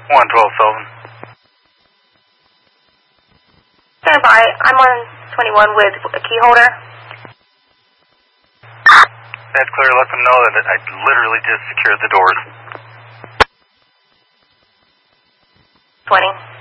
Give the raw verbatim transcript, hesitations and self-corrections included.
one twelve Sullivan. Stand by. I'm on twenty-one with a key holder. That's clear. Let them know that I literally just secured the doors. twenty.